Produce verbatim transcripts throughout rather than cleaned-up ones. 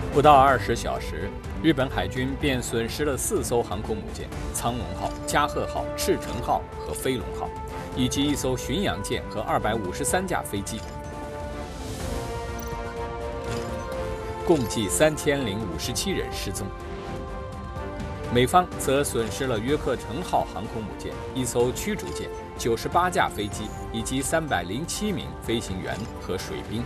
不到二十小时，日本海军便损失了四艘航空母舰“苍龙号”、“加贺号”、“赤城号”和“飞龙号”，以及一艘巡洋舰和二百五十三架飞机，共计三千零五十七人失踪。美方则损失了约克城号航空母舰、一艘驱逐舰、九十八架飞机以及三百零七名飞行员和水兵。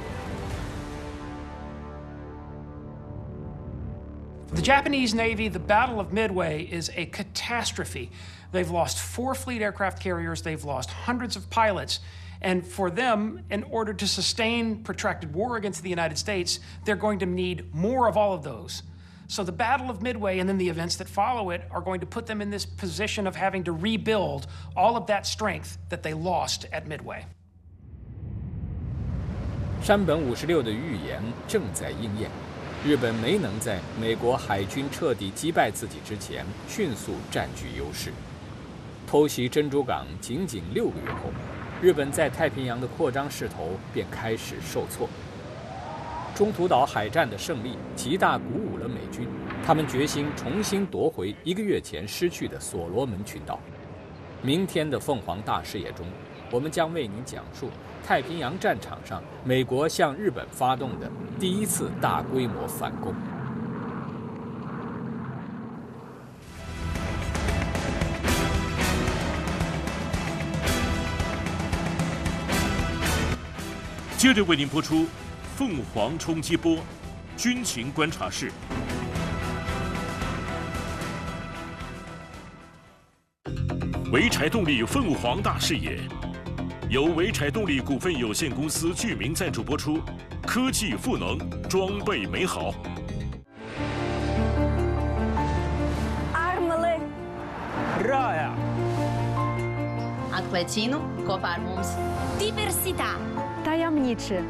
The Japanese Navy, the Battle of Midway is a catastrophe. They've lost four fleet aircraft carriers, they've lost hundreds of pilots, and for them, in order to sustain protracted war against the United States, they're going to need more of all of those. So the Battle of Midway and then the events that follow it are going to put them in this position of having to rebuild all of that strength that they lost at Midway. 山本五十六的预言正在应验。 日本没能在美国海军彻底击败自己之前迅速占据优势。偷袭珍珠港仅仅六个月后，日本在太平洋的扩张势头便开始受挫。中途岛海战的胜利极大鼓舞了美军，他们决心重新夺回一个月前失去的所罗门群岛。明天的凤凰大视野中，我们将为您讲述。 太平洋战场上，美国向日本发动的第一次大规模反攻。 接着为您播出《凤凰冲击波》军情观察室。潍柴动力凤凰大视野。 由潍柴动力股份有限公司居民赞助播出，科技赋能，装备美好。 Armele. Raja. Atklēcinu kopā ar mums. Diversità. Tajemniczy.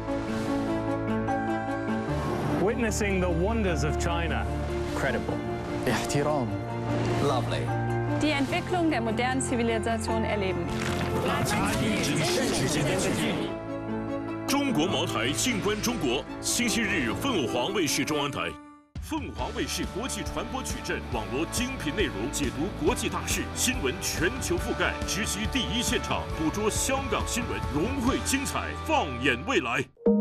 Witnessing the wonders of China. Credible. Ihtiram. Lovely. Die Entwicklung der modernen Zivilisation erleben. 中国茅台静观中国，星期日凤凰卫视中央台，凤凰卫视国际传播矩阵，网罗精品内容，解读国际大事，新闻全球覆盖，直击第一现场，捕捉香港新闻，融汇精彩，放眼未来。